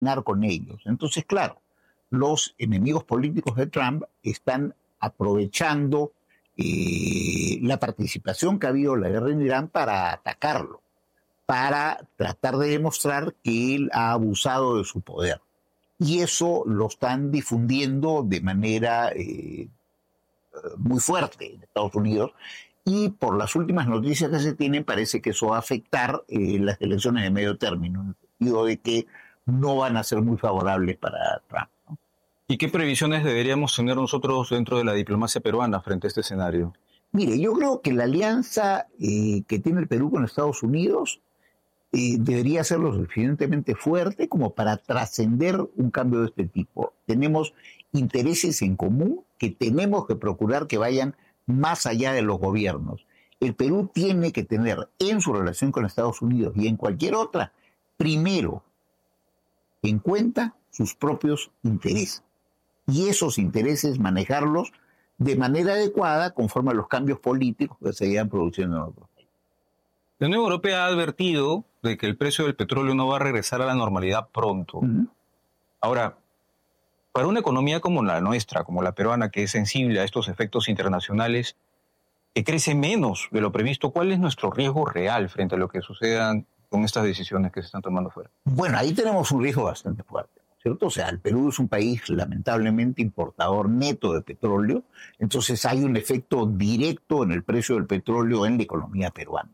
terminar con ellos. Entonces, claro, los enemigos políticos de Trump están aprovechando la participación que ha habido en la guerra en Irán para atacarlo, para tratar de demostrar que él ha abusado de su poder. Y eso lo están difundiendo de manera muy fuerte en Estados Unidos, y por las últimas noticias que se tienen parece que eso va a afectar las elecciones de medio término, en el sentido de que no van a ser muy favorables para Trump, ¿no? ¿Y qué previsiones deberíamos tener nosotros dentro de la diplomacia peruana frente a este escenario? Mire, yo creo que la alianza que tiene el Perú con Estados Unidos debería ser lo suficientemente fuerte como para trascender un cambio de este tipo. Tenemos intereses en común que tenemos que procurar que vayan más allá de los gobiernos. El Perú tiene que tener en su relación con Estados Unidos y en cualquier otra, primero, en cuenta sus propios intereses. Y esos intereses manejarlos de manera adecuada conforme a los cambios políticos que se vayan produciendo en otros países. La Unión Europea ha advertido de que el precio del petróleo no va a regresar a la normalidad pronto. Uh-huh. Ahora, para una economía como la nuestra, como la peruana, que es sensible a estos efectos internacionales, que crece menos de lo previsto, ¿cuál es nuestro riesgo real frente a lo que sucedan con estas decisiones que se están tomando fuera? Bueno, ahí tenemos un riesgo bastante fuerte, ¿cierto? O sea, el Perú es un país lamentablemente importador neto de petróleo, entonces hay un efecto directo en el precio del petróleo en la economía peruana.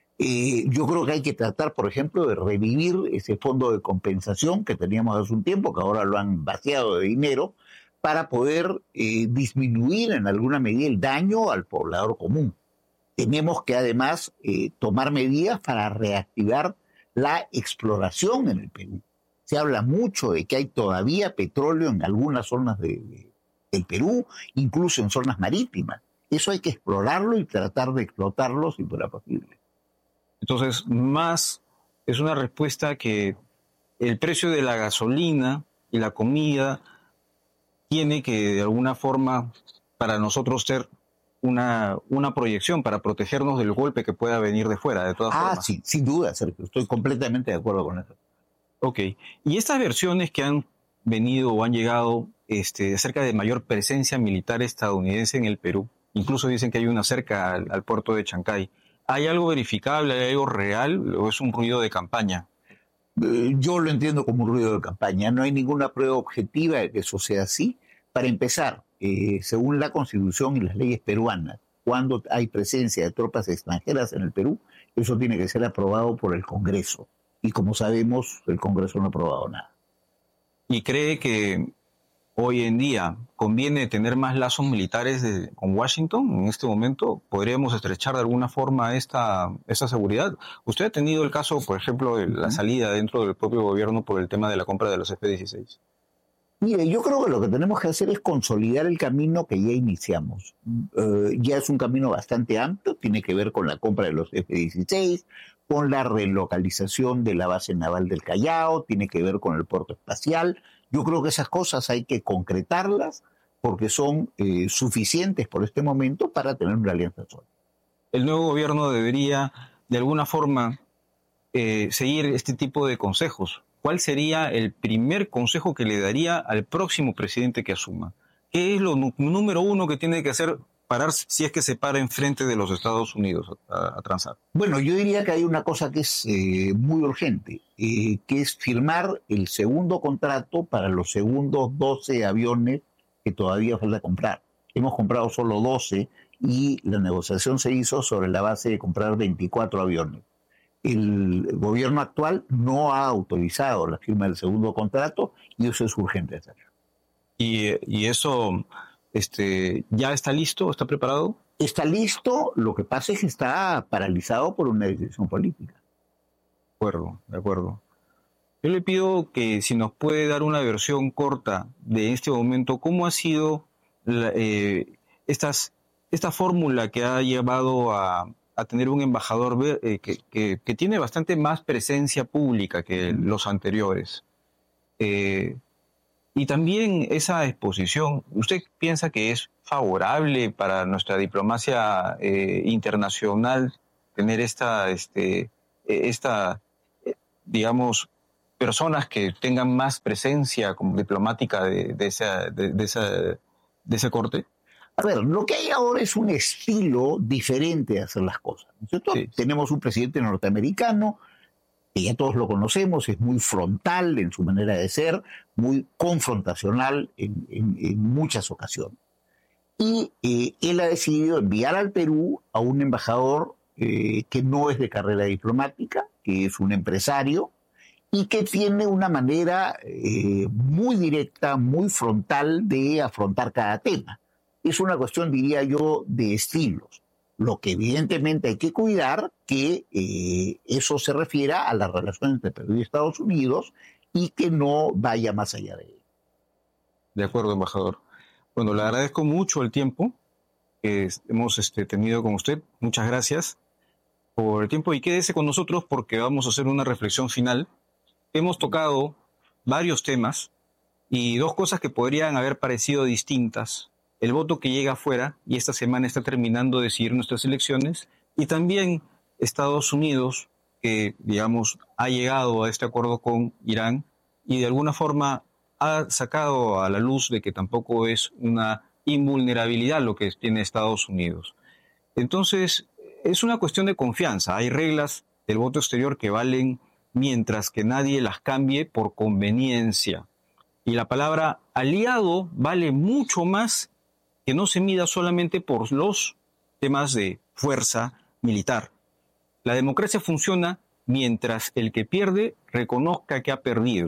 Yo creo que hay que tratar, por ejemplo, de revivir ese fondo de compensación que teníamos hace un tiempo, que ahora lo han vaciado de dinero, para poder disminuir en alguna medida el daño al poblador común. Tenemos que además tomar medidas para reactivar la exploración en el Perú. Se habla mucho de que hay todavía petróleo en algunas zonas del Perú, incluso en zonas marítimas. Eso hay que explorarlo y tratar de explotarlo si fuera posible. Entonces, más es una respuesta que el precio de la gasolina y la comida tiene que, de alguna forma, para nosotros ser una proyección para protegernos del golpe que pueda venir de fuera, de todas formas. Sí, sin duda, Sergio. Estoy completamente de acuerdo con eso. Ok. Y estas versiones que han venido o han llegado acerca de mayor presencia militar estadounidense en el Perú, incluso dicen que hay una cerca al puerto de Chancay, ¿hay algo verificable, hay algo real o es un ruido de campaña? Yo lo entiendo como un ruido de campaña. No hay ninguna prueba objetiva de que eso sea así. Para empezar, según la Constitución y las leyes peruanas, cuando hay presencia de tropas extranjeras en el Perú, eso tiene que ser aprobado por el Congreso. Y como sabemos, el Congreso no ha aprobado nada. ¿Y cree que hoy en día conviene tener más lazos militares con Washington en este momento? ¿Podríamos estrechar de alguna forma esta seguridad? Usted ha tenido el caso, por ejemplo, de la salida dentro del propio gobierno por el tema de la compra de los F-16. Mire, yo creo que lo que tenemos que hacer es consolidar el camino que ya iniciamos. Ya es un camino bastante amplio, tiene que ver con la compra de los F-16, con la relocalización de la base naval del Callao, tiene que ver con el puerto espacial. Yo creo que esas cosas hay que concretarlas porque son suficientes por este momento para tener una alianza sólida. El nuevo gobierno debería, de alguna forma, seguir este tipo de consejos. ¿Cuál sería el primer consejo que le daría al próximo presidente que asuma? ¿Qué es lo número uno que tiene que hacer si es que se para enfrente de los Estados Unidos a transar? Bueno, yo diría que hay una cosa que es muy urgente, que es firmar el segundo contrato para los segundos 12 aviones que todavía falta comprar. Hemos comprado solo 12 y la negociación se hizo sobre la base de comprar 24 aviones. El gobierno actual no ha autorizado la firma del segundo contrato y eso es urgente hacerlo. ¿Y eso ya está listo? ¿Está preparado? Está listo, lo que pasa es que está paralizado por una decisión política. De acuerdo. Yo le pido que si nos puede dar una versión corta de este momento, ¿cómo ha sido esta fórmula que ha llevado a tener un embajador que tiene bastante más presencia pública que los anteriores? Y también esa exposición, ¿usted piensa que es favorable para nuestra diplomacia internacional tener esta digamos, personas que tengan más presencia como diplomática de esa corte? A ver, lo que hay ahora es un estilo diferente de hacer las cosas, ¿no es cierto? Sí. Tenemos un presidente norteamericano, que ya todos lo conocemos, es muy frontal en su manera de ser, muy confrontacional en muchas ocasiones. Y él ha decidido enviar al Perú a un embajador que no es de carrera diplomática, que es un empresario, y que tiene una manera muy directa, muy frontal de afrontar cada tema. Es una cuestión, diría yo, de estilos. Lo que evidentemente hay que cuidar, que eso se refiera a las relaciones entre Perú y Estados Unidos y que no vaya más allá de ello. De acuerdo, embajador. Bueno, le agradezco mucho el tiempo que hemos tenido con usted. Muchas gracias por el tiempo y quédese con nosotros porque vamos a hacer una reflexión final. Hemos tocado varios temas y dos cosas que podrían haber parecido distintas. El voto que llega afuera, y esta semana está terminando de decidir nuestras elecciones, y también Estados Unidos, que, digamos, ha llegado a este acuerdo con Irán y de alguna forma ha sacado a la luz de que tampoco es una invulnerabilidad lo que tiene Estados Unidos. Entonces, es una cuestión de confianza. Hay reglas del voto exterior que valen mientras que nadie las cambie por conveniencia. Y la palabra aliado vale mucho más que no se mida solamente por los temas de fuerza militar. La democracia funciona mientras el que pierde reconozca que ha perdido.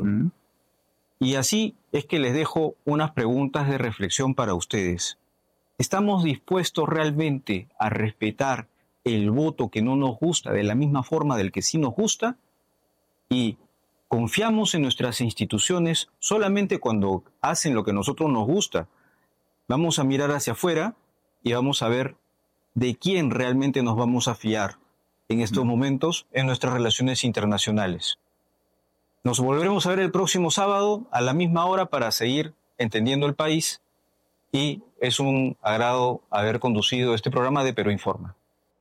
Y así es que les dejo unas preguntas de reflexión para ustedes. ¿Estamos dispuestos realmente a respetar el voto que no nos gusta de la misma forma del que sí nos gusta? ¿Y confiamos en nuestras instituciones solamente cuando hacen lo que a nosotros nos gusta? Vamos a mirar hacia afuera y vamos a ver de quién realmente nos vamos a fiar en estos momentos en nuestras relaciones internacionales. Nos volveremos a ver el próximo sábado a la misma hora para seguir entendiendo el país y es un agrado haber conducido este programa de Perú Informa.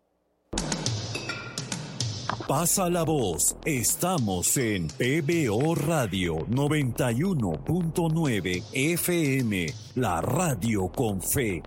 Pasa la voz. Estamos en PBO Radio 91.9 FM, la radio con fe.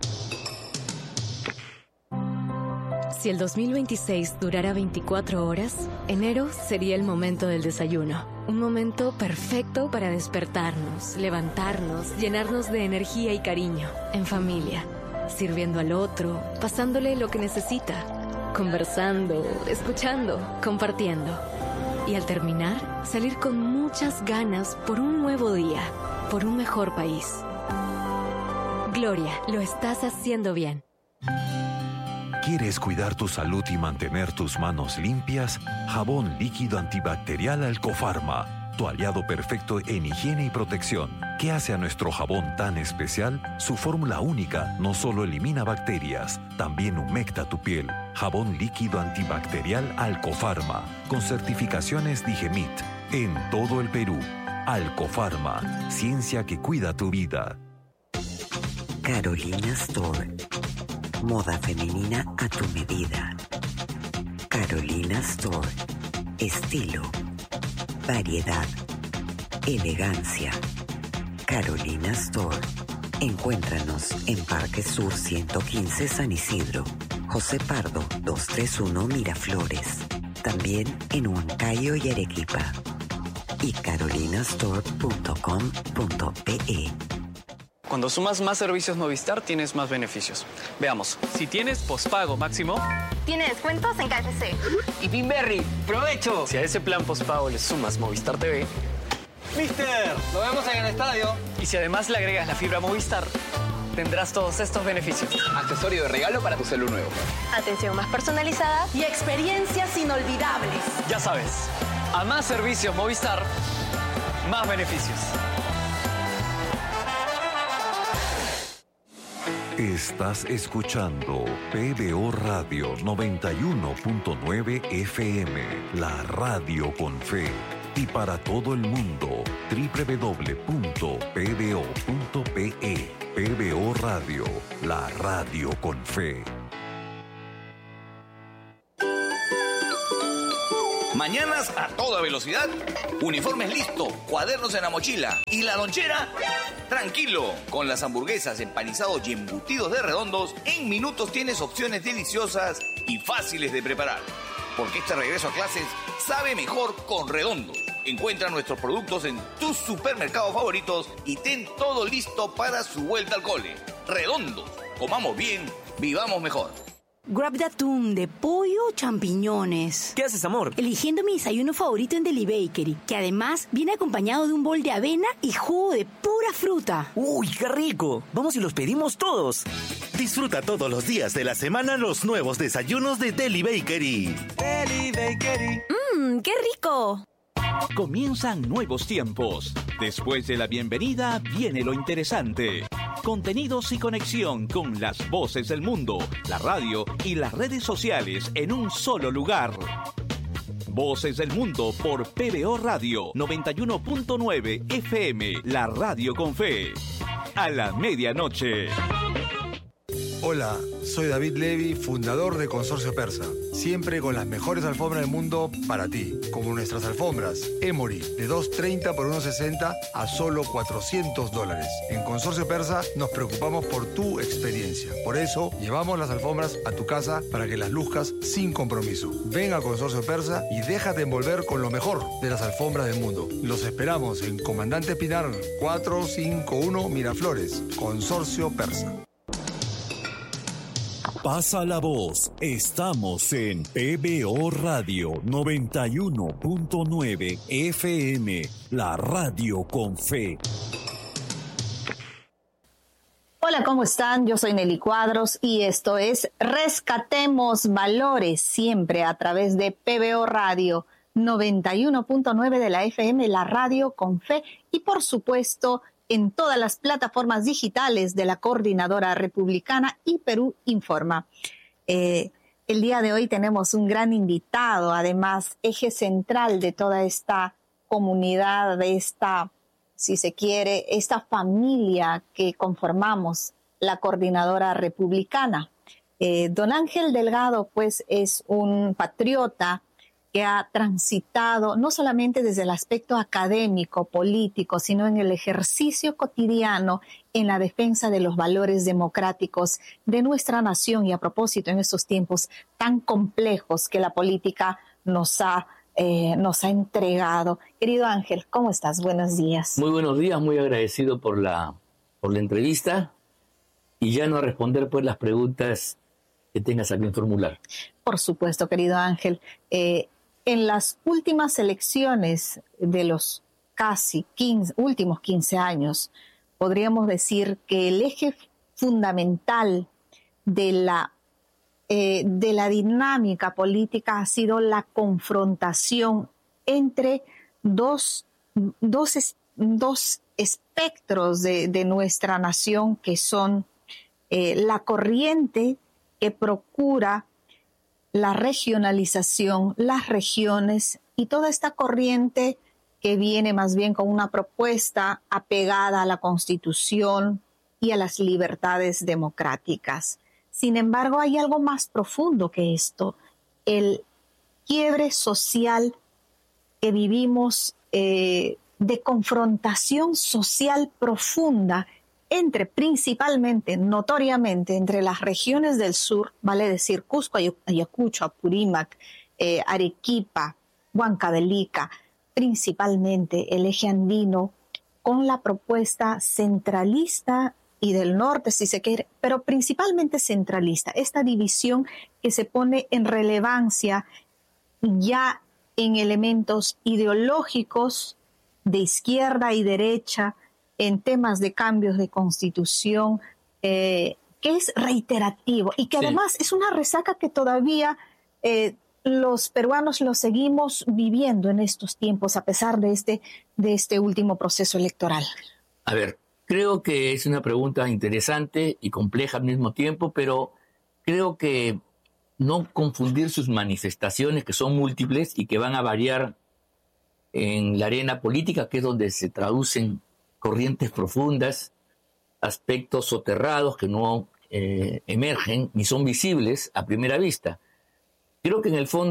Si el 2026 durara 24 horas, enero sería el momento del desayuno. Un momento perfecto para despertarnos, levantarnos, llenarnos de energía y cariño, en familia, sirviendo al otro, pasándole lo que necesita. Conversando, escuchando, compartiendo. Y al terminar, salir con muchas ganas por un nuevo día, por un mejor país. Gloria, lo estás haciendo bien. ¿Quieres cuidar tu salud y mantener tus manos limpias? Jabón líquido antibacterial Alcofarma, tu aliado perfecto en higiene y protección. ¿Qué hace a nuestro jabón tan especial? Su fórmula única no solo elimina bacterias, también humecta tu piel. Jabón líquido antibacterial Alcofarma, con certificaciones Digemit, en todo el Perú. Alcofarma, ciencia que cuida tu vida. Carolina Store, moda femenina a tu medida. Carolina Store, estilo, variedad, elegancia. Carolina Store. Encuéntranos en Parque Sur 115 San Isidro, José Pardo 231 Miraflores. También en Huancayo y Arequipa. Y carolinastore.com.pe. Cuando sumas más servicios Movistar, tienes más beneficios. Veamos, si tienes pospago máximo... Tiene descuentos en KFC. Y Pinberry, ¡provecho! Si a ese plan pospago le sumas Movistar TV... ¡Mister! ¡Lo vemos en el estadio! Y si además le agregas la fibra Movistar, tendrás todos estos beneficios. Accesorio de regalo para tu celu nuevo. Atención más personalizada y experiencias inolvidables. Ya sabes, a más servicios Movistar, más beneficios. Estás escuchando PBO Radio 91.9 FM, la radio con fe. Y para todo el mundo, www.pbo.pe. PBO Radio, la radio con fe. Mañanas a toda velocidad, uniformes listo, cuadernos en la mochila y la lonchera. Tranquilo, con las hamburguesas, empanizados y embutidos de Redondos, en minutos tienes opciones deliciosas y fáciles de preparar. Porque este regreso a clases sabe mejor con Redondos. Encuentra nuestros productos en tus supermercados favoritos y ten todo listo para su vuelta al cole. Redondos, comamos bien, vivamos mejor. Grab de atún, de pollo, champiñones. ¿Qué haces, amor? Eligiendo mi desayuno favorito en Deli Bakery, que además viene acompañado de un bol de avena y jugo de pura fruta. ¡Uy, qué rico! Vamos y los pedimos todos. Disfruta todos los días de la semana los nuevos desayunos de Deli Bakery. Deli Bakery. ¡Qué rico! Comienzan nuevos tiempos. Después de la bienvenida viene lo interesante. Contenidos y conexión con las voces del mundo, la radio y las redes sociales en un solo lugar. Voces del Mundo por PBO Radio 91.9 FM, la radio con fe. A la medianoche. Hola, soy David Levy, fundador de Consorcio Persa. Siempre con las mejores alfombras del mundo para ti, como nuestras alfombras Emory, de $230 por $160 a solo $400. En Consorcio Persa nos preocupamos por tu experiencia. Por eso, llevamos las alfombras a tu casa para que las luzcas sin compromiso. Ven a Consorcio Persa y déjate envolver con lo mejor de las alfombras del mundo. Los esperamos en Comandante Pinar 451 Miraflores, Consorcio Persa. Pasa la voz. Estamos en PBO Radio 91.9 FM, la radio con fe. Hola, ¿cómo están? Yo soy Nelly Cuadros y esto es Rescatemos Valores, siempre a través de PBO Radio 91.9 de la FM, la radio con fe, y por supuesto en todas las plataformas digitales de la Coordinadora Republicana y Perú Informa. El día de hoy tenemos un gran invitado, además eje central de toda esta comunidad, de esta, si se quiere, esta familia que conformamos la Coordinadora Republicana. Don Ángel Delgado, pues, es un patriota que ha transitado no solamente desde el aspecto académico, político, sino en el ejercicio cotidiano en la defensa de los valores democráticos de nuestra nación, y a propósito en estos tiempos tan complejos que la política nos ha entregado. Querido Ángel, ¿cómo estás? Buenos días. Muy buenos días, muy agradecido por la entrevista, y ya no a responder pues las preguntas que tengas a bien formular. Por supuesto, querido Ángel. En las últimas elecciones de los casi últimos 15 años, podríamos decir que el eje fundamental de la dinámica política ha sido la confrontación entre dos espectros de nuestra nación, que son la corriente que procura la regionalización, las regiones, y toda esta corriente que viene más bien con una propuesta apegada a la Constitución y a las libertades democráticas. Sin embargo, hay algo más profundo que esto, el quiebre social que vivimos, de confrontación social profunda principalmente, notoriamente, entre las regiones del sur, vale decir Cusco, Ayacucho, Apurímac, Arequipa, Huancavelica, principalmente el eje andino, con la propuesta centralista y del norte, si se quiere, pero principalmente centralista. Esta división que se pone en relevancia ya en elementos ideológicos de izquierda y derecha, en temas de cambios de constitución, que es reiterativo y que además es una resaca que todavía los peruanos lo seguimos viviendo en estos tiempos, a pesar de este último proceso electoral. A ver, creo que es una pregunta interesante y compleja al mismo tiempo, pero creo que no confundir sus manifestaciones, que son múltiples y que van a variar en la arena política, que es donde se traducen corrientes profundas, aspectos soterrados que no emergen ni son visibles a primera vista. Creo que en el fondo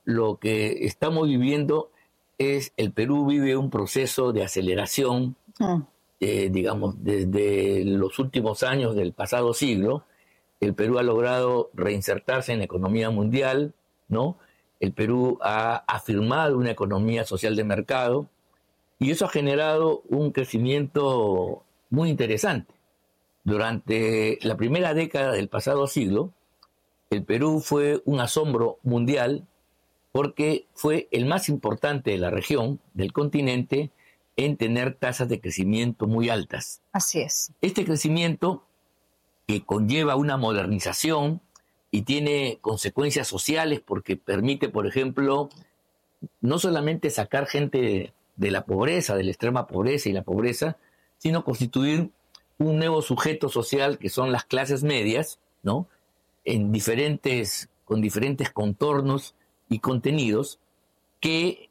lo que estamos viviendo es, el Perú vive un proceso de aceleración, digamos, desde los últimos años del pasado siglo. El Perú ha logrado reinsertarse en la economía mundial, ¿no? El Perú ha afirmado una economía social de mercado y eso ha generado un crecimiento muy interesante. Durante la primera década del pasado siglo, el Perú fue un asombro mundial porque fue el más importante de la región, del continente, en tener tasas de crecimiento muy altas. Así es. Este crecimiento, que conlleva una modernización y tiene consecuencias sociales porque permite, por ejemplo, no solamente sacar gente de la pobreza, de la extrema pobreza y la pobreza, sino constituir un nuevo sujeto social que son las clases medias, ¿no? Con diferentes contornos y contenidos, que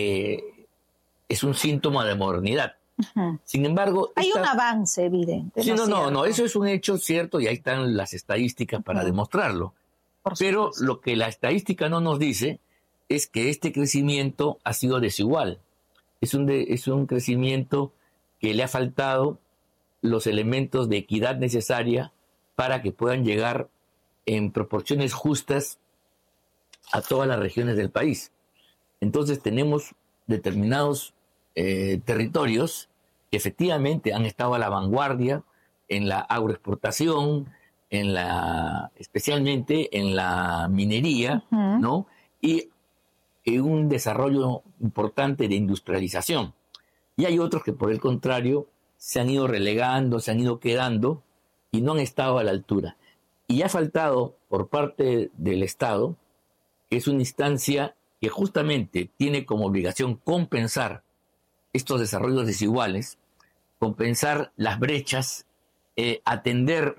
es un síntoma de modernidad. Sin embargo, hay un avance evidente. Sí, no, eso es un hecho cierto y ahí están las estadísticas para demostrarlo. Pero lo que la estadística no nos dice es que este crecimiento ha sido desigual. Es un crecimiento que le ha faltado los elementos de equidad necesaria para que puedan llegar en proporciones justas a todas las regiones del país. Entonces tenemos determinados territorios que efectivamente han estado a la vanguardia en la agroexportación, especialmente en la minería, ¿no? Y en un desarrollo importante de industrialización. Y hay otros que, por el contrario, se han ido relegando, se han ido quedando y no han estado a la altura. Y ha faltado por parte del Estado, que es una instancia que justamente tiene como obligación compensar estos desarrollos desiguales, compensar las brechas, atender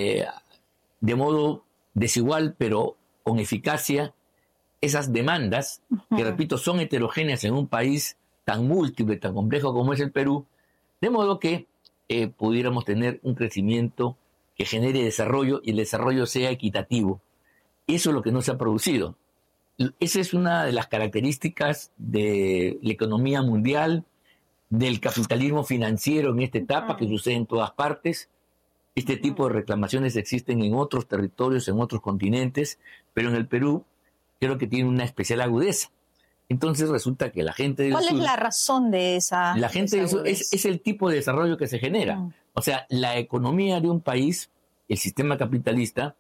de modo desigual pero con eficacia esas demandas, que repito, son heterogéneas en un país tan múltiple, tan complejo como es el Perú, de modo que pudiéramos tener un crecimiento que genere desarrollo y el desarrollo sea equitativo. Eso es lo que no se ha producido. Esa es una de las características de la economía mundial, del capitalismo financiero en esta etapa, que sucede en todas partes. Este tipo de reclamaciones existen en otros territorios, en otros continentes, pero en el Perú creo que tiene una especial agudeza. Entonces resulta que la gente del sur... ¿Cuál es la razón de esa? La gente del sur es el tipo de desarrollo que se genera. O sea, la economía de un país, el sistema capitalista,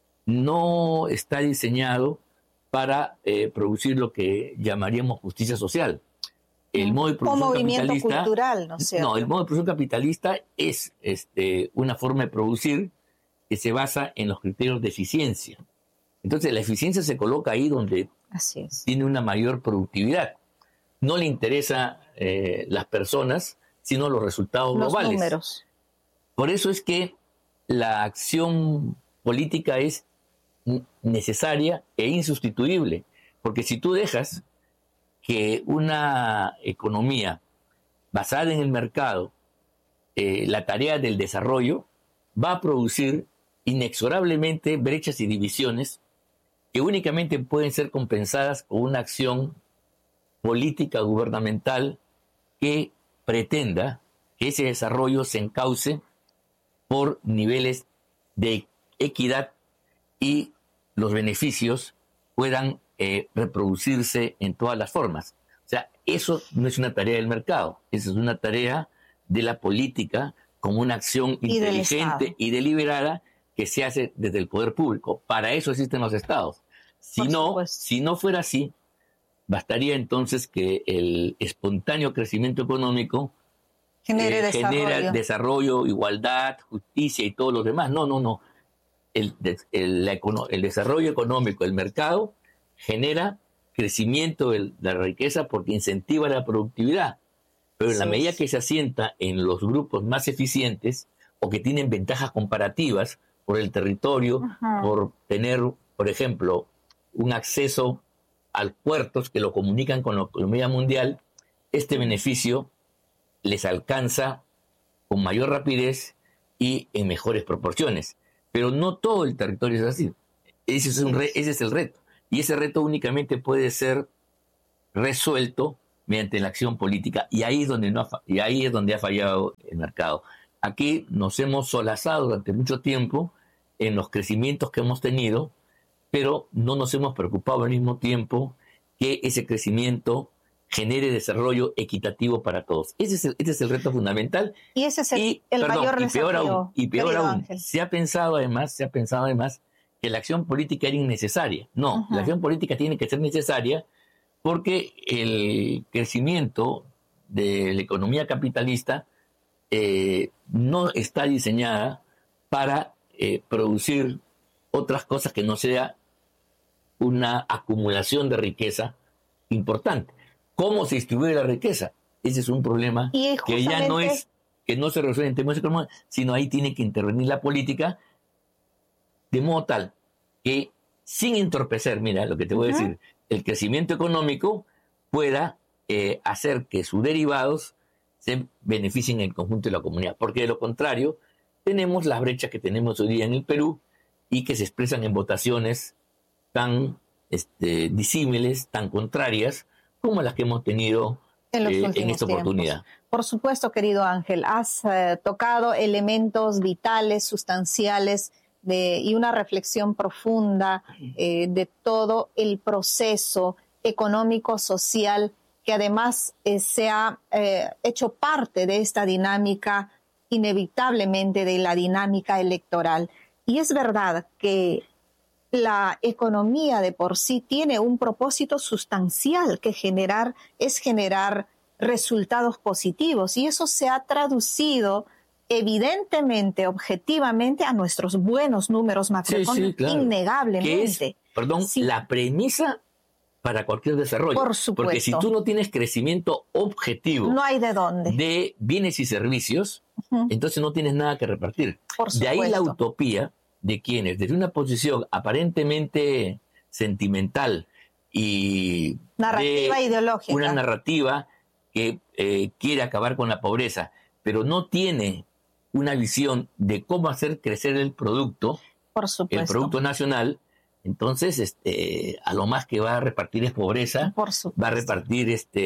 no está diseñado para producir lo que llamaríamos justicia social. El modo de producción movimiento capitalista, cultural, ¿no es cierto? No, el modo de producción capitalista es una forma de producir que se basa en los criterios de eficiencia. Entonces la eficiencia se coloca ahí donde tiene una mayor productividad. No le interesa las personas, sino los resultados globales. Los números. Por eso es que la acción política es necesaria e insustituible, porque si tú dejas que una economía basada en el mercado, la tarea del desarrollo, va a producir inexorablemente brechas y divisiones que únicamente pueden ser compensadas con una acción política gubernamental que pretenda que ese desarrollo se encauce por niveles de equidad y los beneficios puedan reproducirse en todas las formas. O sea, eso no es una tarea del mercado, eso es una tarea de la política como una acción inteligente y deliberada que se hace desde el poder público. Para eso existen los estados. Si no fuera así, bastaría entonces que el espontáneo crecimiento económico genera desarrollo, igualdad, justicia y todos los demás. No. El desarrollo económico, el mercado, genera crecimiento de la riqueza porque incentiva la productividad. Pero en la medida que se asienta en los grupos más eficientes o que tienen ventajas comparativas por el territorio, por tener, por ejemplo, un acceso a puertos que lo comunican con la economía mundial, este beneficio les alcanza con mayor rapidez y en mejores proporciones. Pero no todo el territorio es así. Ese es el reto. Y ese reto únicamente puede ser resuelto mediante la acción política. Y ahí es donde ha fallado el mercado. Aquí nos hemos solazado durante mucho tiempo en los crecimientos que hemos tenido, pero no nos hemos preocupado al mismo tiempo que ese crecimiento genere desarrollo equitativo para todos. Este es el reto fundamental. Y ese es el mayor desafío. Y peor aún, se ha pensado además que la acción política era innecesaria. No, la acción política tiene que ser necesaria porque el crecimiento de la economía capitalista no está diseñada para producir otras cosas que no sea una acumulación de riqueza importante. ¿Cómo se distribuye la riqueza? Ese es un problema que ya no se resuelve en términos económicos, sino ahí tiene que intervenir la política de modo tal que, sin entorpecer, mira lo que te voy a decir, el crecimiento económico pueda hacer que sus derivados se beneficien en el conjunto de la comunidad. Porque de lo contrario, tenemos las brechas que tenemos hoy día en el Perú y que se expresan en votaciones tan disímiles, tan contrarias, como las que hemos tenido en esta oportunidad. Por supuesto, querido Ángel, has tocado elementos vitales, sustanciales y una reflexión profunda de todo el proceso económico, social, que además se ha hecho parte de esta dinámica, inevitablemente de la dinámica electoral. Y es verdad que la economía de por sí tiene un propósito sustancial que es generar resultados positivos, y eso se ha traducido evidentemente, objetivamente, a nuestros buenos números macroeconómicos, claro, innegablemente. Que es, la premisa para cualquier desarrollo. Por supuesto. Porque si tú no tienes crecimiento objetivo, no hay de dónde, de bienes y servicios, entonces no tienes nada que repartir. De ahí la utopía de quienes, desde una posición aparentemente sentimental y narrativa ideológica, una narrativa que quiere acabar con la pobreza, pero no tiene una visión de cómo hacer crecer el producto, el producto nacional, entonces a lo más que va a repartir es pobreza, va a repartir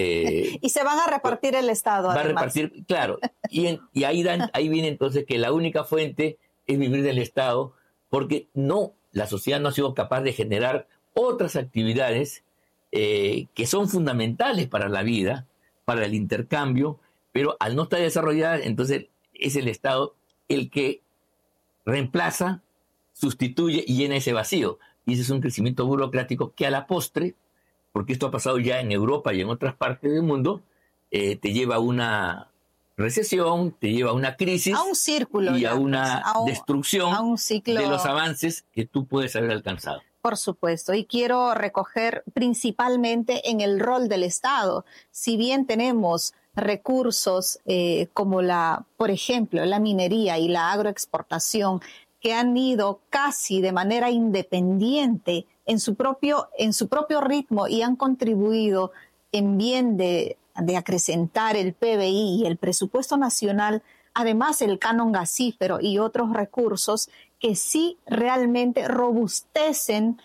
y se van a repartir el Estado, va además. A repartir, claro, y ahí viene entonces que la única fuente es vivir del Estado, porque la sociedad no ha sido capaz de generar otras actividades que son fundamentales para la vida, para el intercambio, pero al no estar desarrollada, entonces es el Estado el que reemplaza, sustituye y llena ese vacío. Y ese es un crecimiento burocrático que a la postre, porque esto ha pasado ya en Europa y en otras partes del mundo, te lleva a una recesión, te lleva a una crisis, a un círculo y a una destrucción a un ciclo de los avances que tú puedes haber alcanzado. Por supuesto, y quiero recoger principalmente en el rol del Estado. Si bien tenemos recursos como por ejemplo, la minería y la agroexportación, que han ido casi de manera independiente en su propio ritmo y han contribuido en bien de acrecentar el PBI y el presupuesto nacional, además el canon gasífero y otros recursos que sí realmente robustecen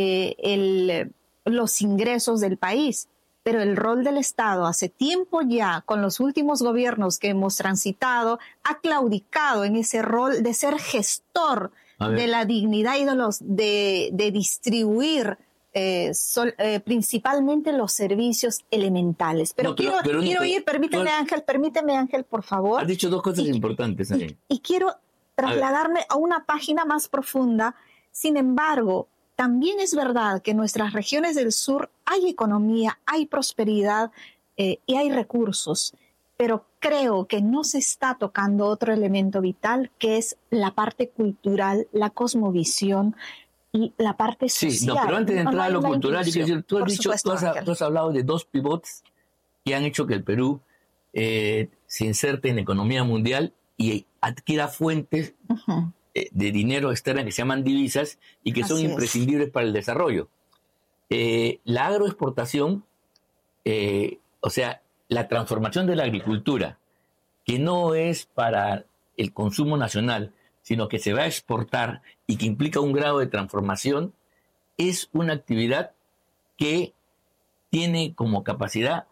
los ingresos del país. Pero el rol del Estado hace tiempo ya, con los últimos gobiernos que hemos transitado, ha claudicado en ese rol de ser gestor de la dignidad y de distribuir principalmente los servicios elementales. Pero quiero ir, permíteme Ángel, por favor. Has dicho dos cosas importantes ahí. Y quiero trasladarme a una página más profunda. Sin embargo, también es verdad que en nuestras regiones del sur hay economía, hay prosperidad y hay recursos, pero creo que no se está tocando otro elemento vital, que es la parte cultural, la cosmovisión y la parte social. Sí, pero antes de entrar a lo cultural, tú has hablado de dos pivots que han hecho que el Perú se inserte en la economía mundial y adquiera fuentes de dinero externa que se llaman divisas y que son imprescindibles para el desarrollo. La agroexportación, o sea, la transformación de la agricultura, que no es para el consumo nacional, sino que se va a exportar y que implica un grado de transformación, es una actividad que tiene como capacidad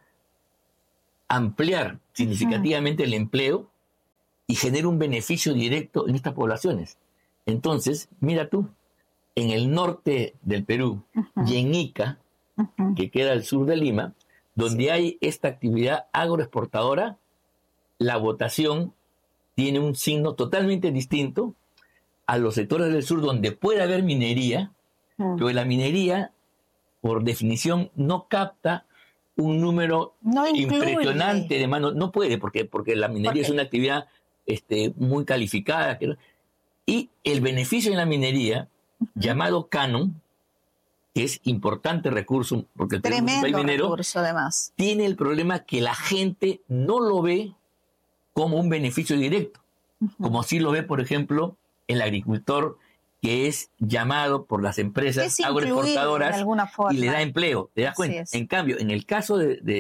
ampliar significativamente el empleo y genera un beneficio directo en estas poblaciones. Entonces, mira tú, en el norte del Perú y en Ica, que queda al sur de Lima, donde hay esta actividad agroexportadora, la votación tiene un signo totalmente distinto a los sectores del sur donde puede haber minería, pero la minería, por definición, no capta un número impresionante de manos. No puede, porque la minería es una actividad muy calificada. Y el beneficio en la minería, llamado canon, que es importante recurso, porque el Perú es un país minero, recurso, además, tiene el problema que la gente no lo ve como un beneficio directo, como sí lo ve, por ejemplo, el agricultor, que es llamado por las empresas agroexportadoras y le da empleo, ¿te das cuenta? En cambio, en el caso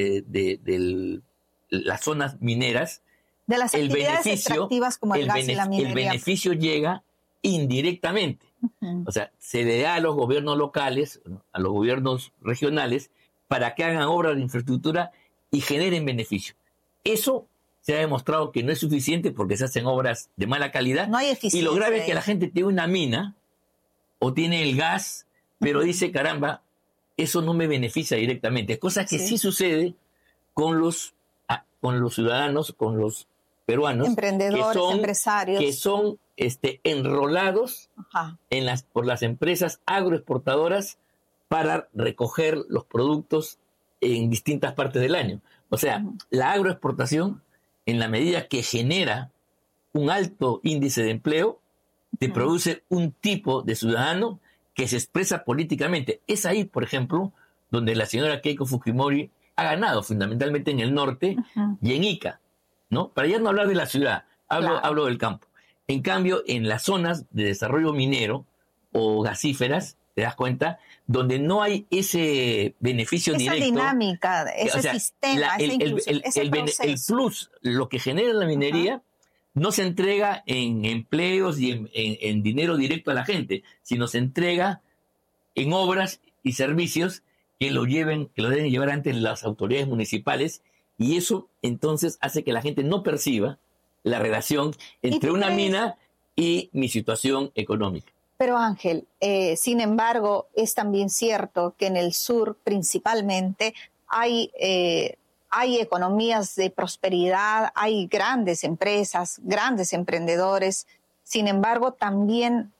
de las zonas mineras, de las actividades extractivas como el gas y la minería, el beneficio llega indirectamente. O sea, se le da a los gobiernos locales, a los gobiernos regionales, para que hagan obras de infraestructura y generen beneficio. Eso se ha demostrado que no es suficiente porque se hacen obras de mala calidad. No hay eficiencia. Y lo grave es que la gente tiene una mina o tiene el gas, pero dice, caramba, eso no me beneficia directamente. Cosa que sí sucede con los ciudadanos, con los peruanos, emprendedores, empresarios, que son enrolados por las empresas agroexportadoras para recoger los productos en distintas partes del año. O sea, la agroexportación, en la medida que genera un alto índice de empleo, te produce un tipo de ciudadano que se expresa políticamente. Es ahí, por ejemplo, donde la señora Keiko Fujimori ha ganado, fundamentalmente en el norte y en Ica, ¿no? Para ya no hablar de la ciudad, hablo del campo. En cambio, en las zonas de desarrollo minero o gasíferas, te das cuenta, donde no hay ese beneficio directo. Esa dinámica, ese sistema, el plus, lo que genera la minería, no se entrega en empleos y en dinero directo a la gente, sino se entrega en obras y servicios que lo deben llevar ante las autoridades municipales, y eso entonces hace que la gente no perciba la relación entre una mina y mi situación económica. Pero Ángel, sin embargo, es también cierto que en el sur principalmente hay economías de prosperidad, hay grandes empresas, grandes emprendedores. Sin embargo, también,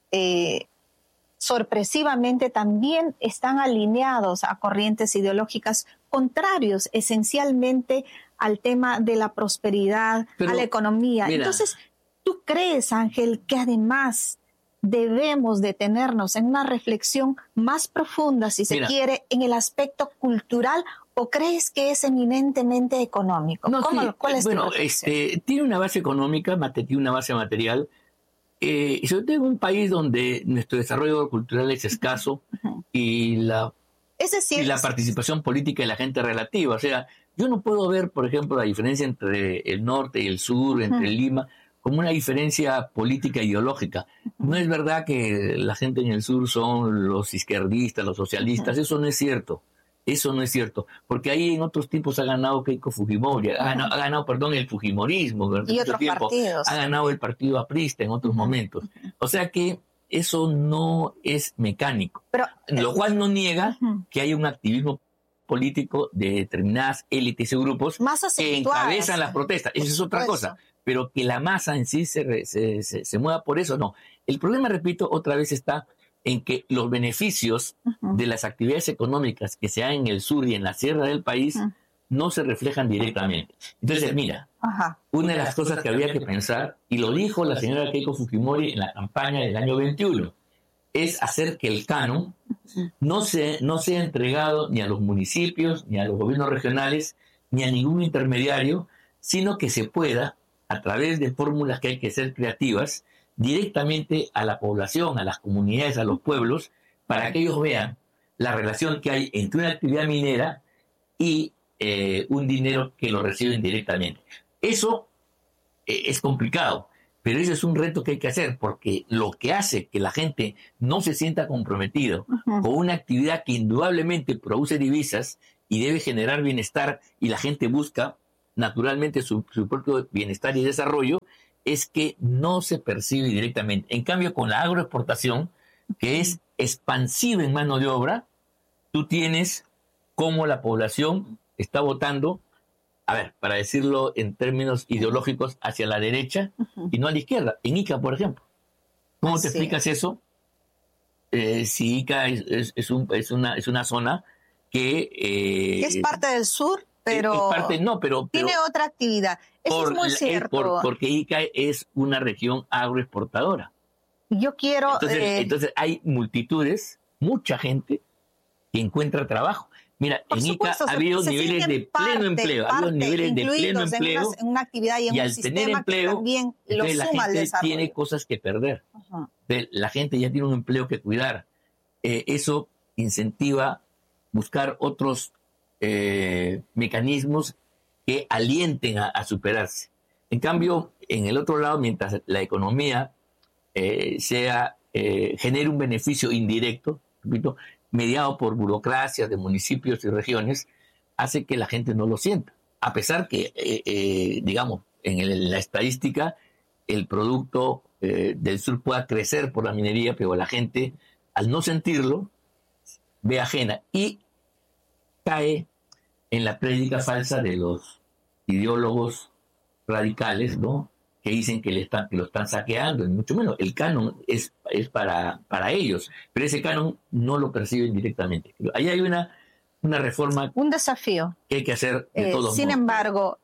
sorpresivamente, también están alineados a corrientes ideológicas contrarios esencialmente al tema de la prosperidad, a la economía. Mira, entonces, ¿tú crees, Ángel, que además debemos detenernos en una reflexión más profunda, si se quiere, en el aspecto cultural, o crees que es eminentemente económico? No, ¿Cuál es tu tiene una base económica, tiene una base material, y sobre todo en un país donde nuestro desarrollo cultural es escaso y la participación política de la gente relativa. O sea, yo no puedo ver, por ejemplo, la diferencia entre el norte y el sur, entre Lima, como una diferencia política ideológica. No es verdad que la gente en el sur son los izquierdistas, los socialistas. Eso no es cierto. Eso no es cierto. Porque ahí en otros tiempos ha ganado Keiko Fujimori, ha ganado, el fujimorismo. Y otros partidos. Ha ganado el partido aprista en otros momentos. O sea que eso no es mecánico. Lo cual no niega que hay un activismo político de determinadas élites y grupos que encabezan las protestas. Esa es otra cosa. Pero que la masa en sí se mueva por eso, no. El problema, repito, otra vez está en que los beneficios de las actividades económicas que se dan en el sur y en la sierra del país no se reflejan directamente. Entonces, mira, una de las cosas que había que pensar, y lo dijo la señora Keiko Fujimori en la campaña del año 21, es hacer que el canon no sea entregado ni a los municipios, ni a los gobiernos regionales, ni a ningún intermediario, sino que se pueda, a través de fórmulas que hay que ser creativas, directamente a la población, a las comunidades, a los pueblos, para que ellos vean la relación que hay entre una actividad minera y un dinero que lo reciben directamente. Eso es complicado, Pero ese es un reto que hay que hacer, porque lo que hace que la gente no se sienta comprometido con una actividad que indudablemente produce divisas y debe generar bienestar, y la gente busca naturalmente su propio bienestar y desarrollo, es que no se percibe directamente. En cambio, con la agroexportación, que es expansiva en mano de obra, tú tienes cómo la población está votando, a ver, para decirlo en términos ideológicos, hacia la derecha y no a la izquierda. En Ica, por ejemplo. ¿Cómo te explicas eso? Si Ica es una zona que es parte del sur, pero tiene otra actividad. Eso es muy cierto. Porque Ica es una región agroexportadora. Yo quiero... Entonces hay multitudes, mucha gente que encuentra trabajo. Mira, en Ica ha habido niveles de pleno empleo, en una actividad y en un sistema que también lo suma al desarrollo. La gente tiene cosas que perder. La gente ya tiene un empleo que cuidar. Eso incentiva buscar otros mecanismos que alienten a superarse. En cambio, en el otro lado, mientras la economía genere un beneficio indirecto, repito, mediado por burocracias de municipios y regiones, hace que la gente no lo sienta. A pesar que, digamos, en la estadística, el producto del sur pueda crecer por la minería, pero la gente, al no sentirlo, ve ajena y cae en la prédica falsa de los ideólogos radicales, ¿no?, que dicen que lo están saqueando, y mucho menos. El canon es para ellos, pero ese canon no lo perciben directamente. Ahí hay una reforma. Un desafío. Que hay que hacer de todos modos. Sin embargo,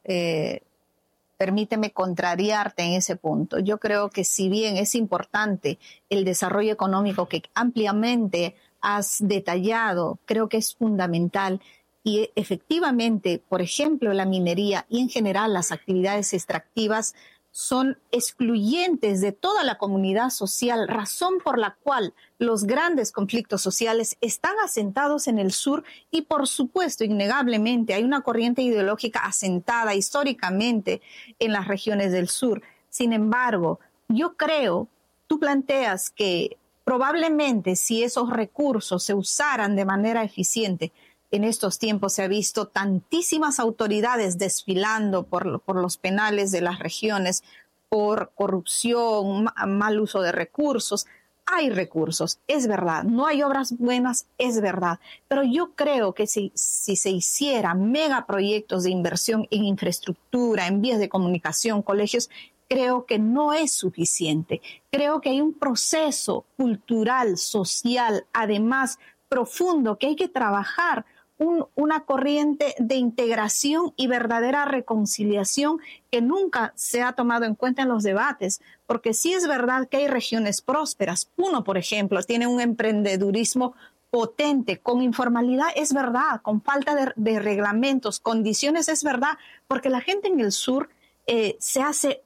permíteme contrariarte en ese punto. Yo creo que si bien es importante el desarrollo económico que ampliamente has detallado, creo que es fundamental. Y efectivamente, por ejemplo, la minería y en general las actividades extractivas son excluyentes de toda la comunidad social, razón por la cual los grandes conflictos sociales están asentados en el sur y, por supuesto, innegablemente, hay una corriente ideológica asentada históricamente en las regiones del sur. Sin embargo, yo creo, tú planteas que probablemente si esos recursos se usaran de manera eficiente, en estos tiempos se ha visto tantísimas autoridades desfilando por los penales de las regiones por corrupción, mal uso de recursos. Hay recursos, es verdad. No hay obras buenas, es verdad. Pero yo creo que si se hicieran megaproyectos de inversión en infraestructura, en vías de comunicación, colegios, creo que no es suficiente. Creo que hay un proceso cultural, social, además profundo, que hay que trabajar. Una corriente de integración y verdadera reconciliación que nunca se ha tomado en cuenta en los debates, porque sí es verdad que hay regiones prósperas. Puno, por ejemplo, tiene un emprendedurismo potente, con informalidad, es verdad, con falta de reglamentos, condiciones, es verdad, porque la gente en el sur se hace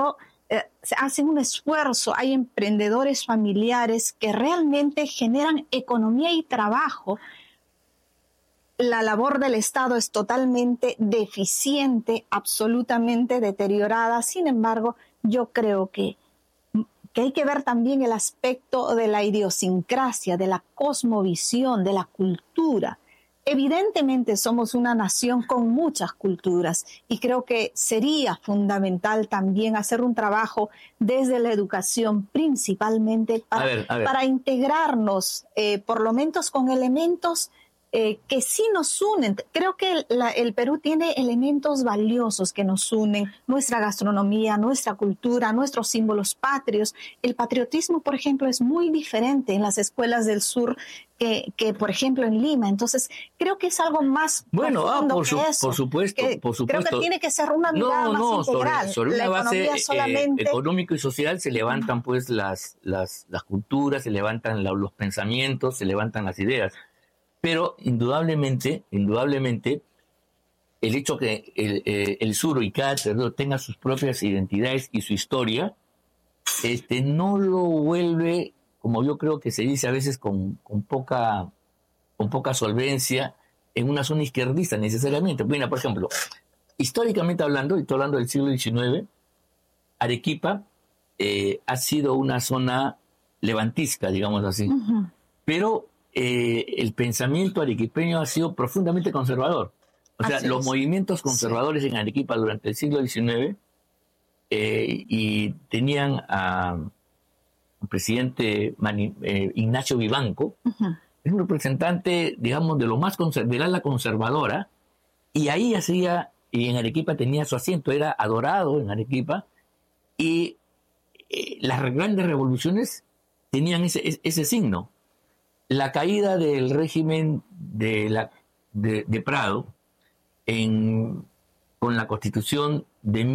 un esfuerzo, hay emprendedores familiares que realmente generan economía y trabajo. La labor del Estado es totalmente deficiente, absolutamente deteriorada. Sin embargo, yo creo que hay que ver también el aspecto de la idiosincrasia, de la cosmovisión, de la cultura. Evidentemente somos una nación con muchas culturas y creo que sería fundamental también hacer un trabajo desde la educación principalmente para integrarnos, por lo menos con elementos que sí nos unen. Creo que el Perú tiene elementos valiosos que nos unen, nuestra gastronomía, nuestra cultura, nuestros símbolos patrios. El patriotismo, por ejemplo, es muy diferente en las escuelas del sur que por ejemplo, en Lima. Entonces, creo que es algo más profundo que eso. Por supuesto. Creo que tiene que ser una mirada más integral. Sobre una base económico y social se levantan pues las culturas, se levantan los pensamientos, se levantan las ideas. Pero indudablemente, el hecho que el sur y cada territorio tenga sus propias identidades y su historia, no lo vuelve, como yo creo que se dice a veces con poca solvencia, en una zona izquierdista necesariamente. Mira, por ejemplo, históricamente hablando, y estoy hablando del siglo XIX, Arequipa ha sido una zona levantisca, digamos así. Pero el pensamiento arequipeño ha sido profundamente conservador. O sea, los movimientos conservadores en Arequipa durante el siglo XIX y tenían al presidente Ignacio Vivanco, es un representante, digamos, de lo más del ala conservadora, y ahí y en Arequipa tenía su asiento, era adorado en Arequipa, y las grandes revoluciones tenían ese signo. La caída del régimen de Prado con la Constitución de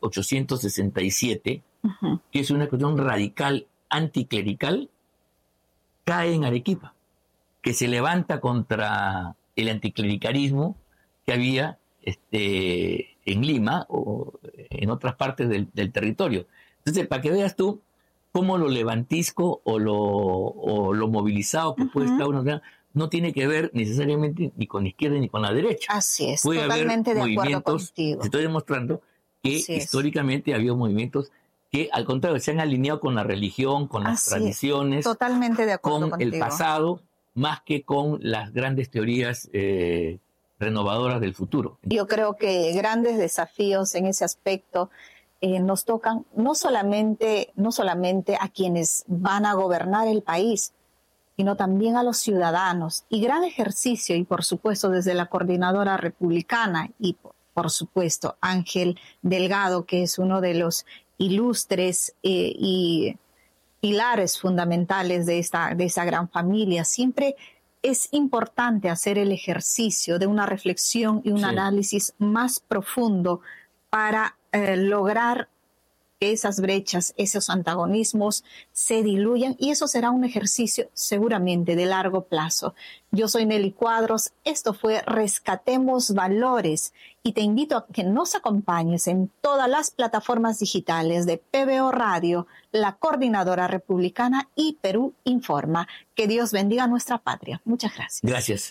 1867, que es una cuestión radical, anticlerical, cae en Arequipa, que se levanta contra el anticlericalismo que había en Lima o en otras partes del territorio. Entonces, para que veas tú cómo lo levantisco o lo movilizado que puede estar uno, no tiene que ver necesariamente ni con la izquierda ni con la derecha. Así es, puede totalmente haber de acuerdo contigo. Te estoy demostrando que históricamente había movimientos que, al contrario, se han alineado con la religión, con las tradiciones, totalmente de acuerdo con contigo. el pasado, más que con las grandes teorías renovadoras del futuro. Yo creo que grandes desafíos en ese aspecto nos tocan no solamente a quienes van a gobernar el país, sino también a los ciudadanos. Y gran ejercicio, y por supuesto desde la Coordinadora Republicana, y por supuesto Ángel Delgado, que es uno de los ilustres y pilares fundamentales de esa gran familia. Siempre es importante hacer el ejercicio de una reflexión y un análisis más profundo para lograr que esas brechas, esos antagonismos se diluyan, y eso será un ejercicio seguramente de largo plazo. Yo soy Nelly Cuadros, esto fue Rescatemos Valores, y te invito a que nos acompañes en todas las plataformas digitales de PBO Radio, la Coordinadora Republicana y Perú Informa. Que Dios bendiga a nuestra patria. Muchas gracias. Gracias.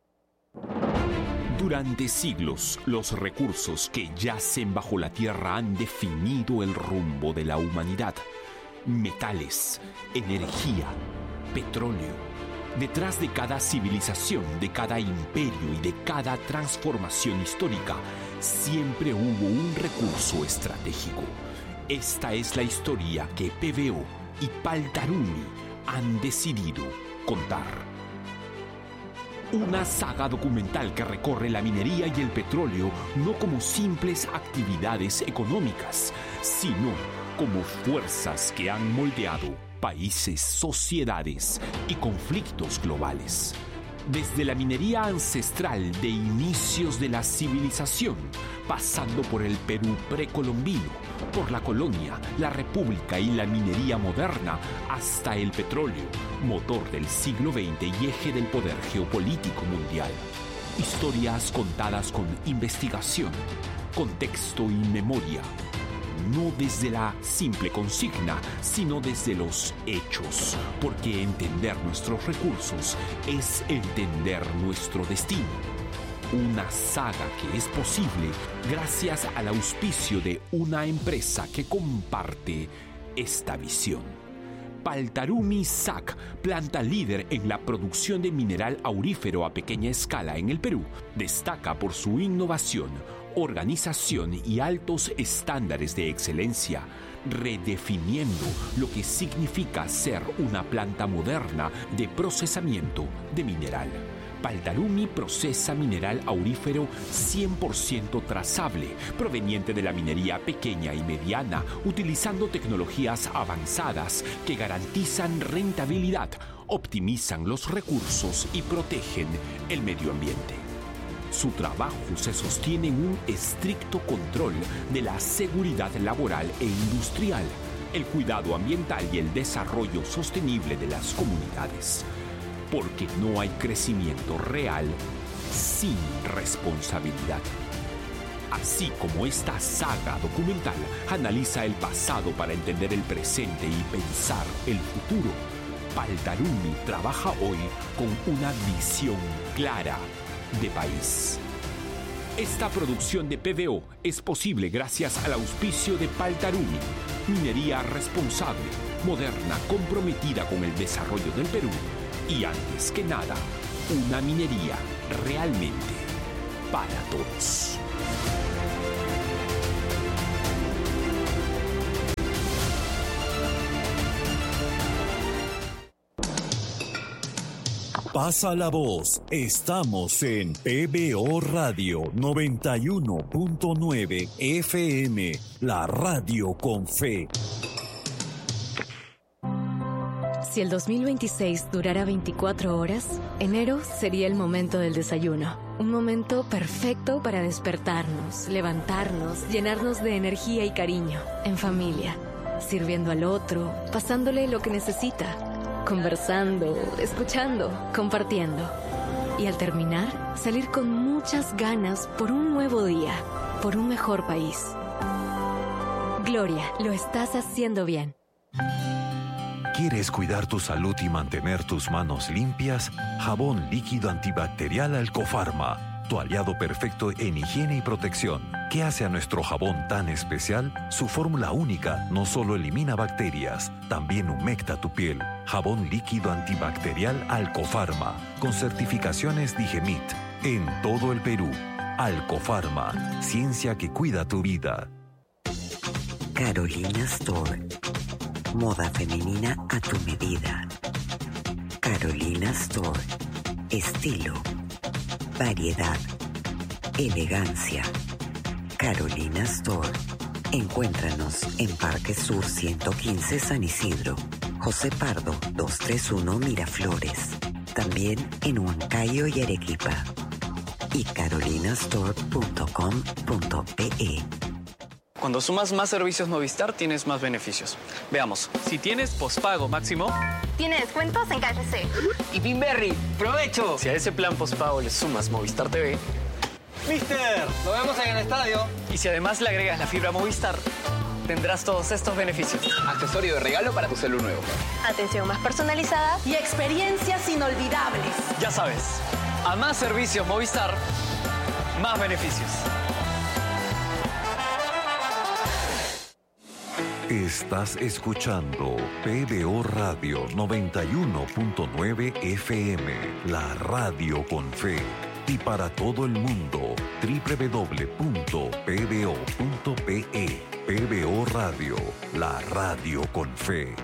Durante siglos, los recursos que yacen bajo la tierra han definido el rumbo de la humanidad. Metales, energía, petróleo. Detrás de cada civilización, de cada imperio y de cada transformación histórica, siempre hubo un recurso estratégico. Esta es la historia que PBO y Paltarumi han decidido contar. Una saga documental que recorre la minería y el petróleo no como simples actividades económicas, sino como fuerzas que han moldeado países, sociedades y conflictos globales. Desde la minería ancestral de inicios de la civilización, pasando por el Perú precolombino, por la colonia, la república y la minería moderna, hasta el petróleo, motor del siglo XX y eje del poder geopolítico mundial. Historias contadas con investigación, contexto y memoria. No desde la simple consigna, sino desde los hechos, porque entender nuestros recursos es entender nuestro destino. Una saga que es posible gracias al auspicio de una empresa que comparte esta visión. Paltarumi SAC, planta líder en la producción de mineral aurífero a pequeña escala en el Perú, destaca por su innovación, organización y altos estándares de excelencia, redefiniendo lo que significa ser una planta moderna de procesamiento de mineral. Paltarumi procesa mineral aurífero 100% trazable, proveniente de la minería pequeña y mediana, utilizando tecnologías avanzadas que garantizan rentabilidad, optimizan los recursos y protegen el medio ambiente. Su trabajo se sostiene en un estricto control de la seguridad laboral e industrial, el cuidado ambiental y el desarrollo sostenible de las comunidades. Porque no hay crecimiento real sin responsabilidad. Así como esta saga documental analiza el pasado para entender el presente y pensar el futuro, Paltarumi trabaja hoy con una visión clara de país. Esta producción de PBO es posible gracias al auspicio de Paltarumi, Minería responsable, moderna, comprometida con el desarrollo del Perú. Y antes que nada, una minería realmente para todos. Pasa la voz. Estamos en PBO Radio 91.9 FM, la radio con fe. Si el 2026 durara 24 horas, enero sería el momento del desayuno. Un momento perfecto para despertarnos, levantarnos, llenarnos de energía y cariño, en familia, sirviendo al otro, pasándole lo que necesita. Conversando, escuchando, compartiendo. Y al terminar, salir con muchas ganas por un nuevo día, por un mejor país. Gloria, lo estás haciendo bien. ¿Quieres cuidar tu salud y mantener tus manos limpias? Jabón líquido antibacterial Alcofarma, tu aliado perfecto en higiene y protección. ¿Qué hace a nuestro jabón tan especial? Su fórmula única no solo elimina bacterias, también humecta tu piel. Jabón líquido antibacterial Alcofarma, con certificaciones Digemit, en todo el Perú. Alcofarma, ciencia que cuida tu vida. Carolina Store. Moda femenina a tu medida. Carolina Store. Estilo, variedad, elegancia. Carolina Store. Encuéntranos en Parque Sur 115 San Isidro, José Pardo 231 Miraflores. También en Huancayo y Arequipa. Y carolinastore.com.pe. Cuando sumas más servicios Movistar, tienes más beneficios. Veamos, si tienes pospago máximo... Tiene descuentos en KFC. Y Pinberry, ¡provecho! Si a ese plan pospago le sumas Movistar TV... ¡Mister! ¡Lo vemos en el estadio! Y si además le agregas la fibra Movistar, tendrás todos estos beneficios. Accesorio de regalo para tu celu nuevo. Atención más personalizada. Y experiencias inolvidables. Ya sabes, a más servicios Movistar, más beneficios. Estás escuchando PBO Radio 91.9 FM, la radio con fe. Y para todo el mundo, www.pbo.pe. PBO Radio, la radio con fe.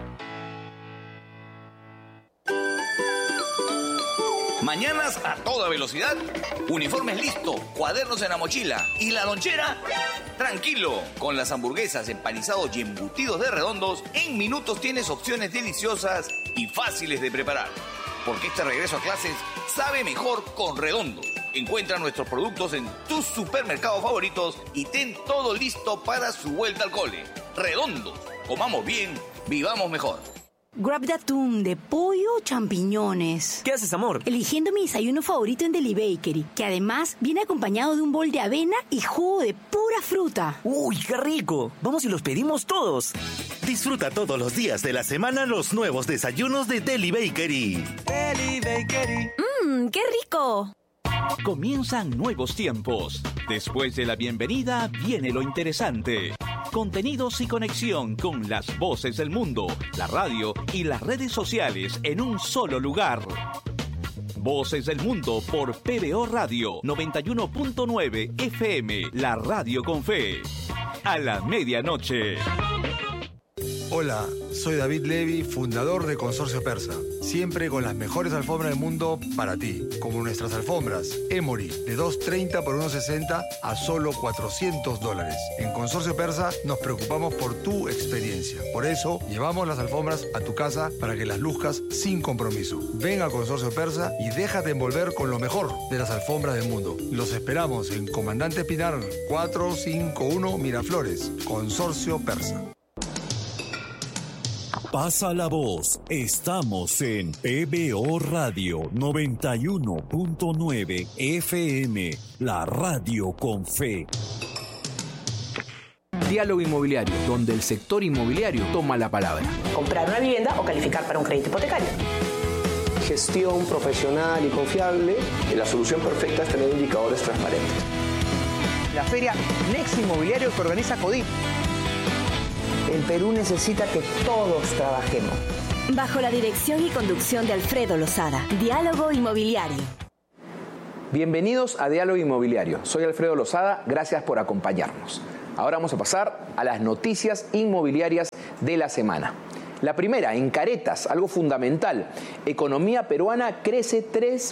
Mañanas a toda velocidad, uniformes listo, cuadernos en la mochila y la lonchera, tranquilo. Con las hamburguesas, empanizados y embutidos de Redondos, en minutos tienes opciones deliciosas y fáciles de preparar. Porque este regreso a clases sabe mejor con Redondos. Encuentra nuestros productos en tus supermercados favoritos y ten todo listo para su vuelta al cole. Redondos, comamos bien, vivamos mejor. Grab de atún, de pollo o champiñones. ¿Qué haces, amor? Eligiendo mi desayuno favorito en Deli Bakery, que además viene acompañado de un bol de avena y jugo de pura fruta. ¡Uy, qué rico! Vamos y los pedimos todos. Disfruta todos los días de la semana los nuevos desayunos de Deli Bakery. Deli Bakery. ¡Qué rico! Comienzan nuevos tiempos. Después de la bienvenida viene lo interesante. Contenidos y conexión con las voces del mundo, la radio y las redes sociales en un solo lugar. Voces del Mundo por PBO Radio 91.9 FM, la radio con fe. A la medianoche. Hola, soy David Levy, fundador de Consorcio Persa. Siempre con las mejores alfombras del mundo para ti, como nuestras alfombras Emory, de $230 por $160 a solo $400. En Consorcio Persa nos preocupamos por tu experiencia. Por eso, llevamos las alfombras a tu casa para que las luzcas sin compromiso. Ven a Consorcio Persa y déjate envolver con lo mejor de las alfombras del mundo. Los esperamos en Comandante Pinar 451 Miraflores, Consorcio Persa. Pasa la voz. Estamos en PBO Radio 91.9 FM, la radio con fe. Diálogo Inmobiliario, donde el sector inmobiliario toma la palabra. Comprar una vivienda o calificar para un crédito hipotecario. Gestión profesional y confiable. La solución perfecta es tener indicadores transparentes. La feria Next Inmobiliario que organiza CODIP. El Perú necesita que todos trabajemos. Bajo la dirección y conducción de Alfredo Lozada, Diálogo Inmobiliario. Bienvenidos a Diálogo Inmobiliario. Soy Alfredo Lozada, gracias por acompañarnos. Ahora vamos a pasar a las noticias inmobiliarias de la semana. La primera, en caretas, algo fundamental. Economía peruana crece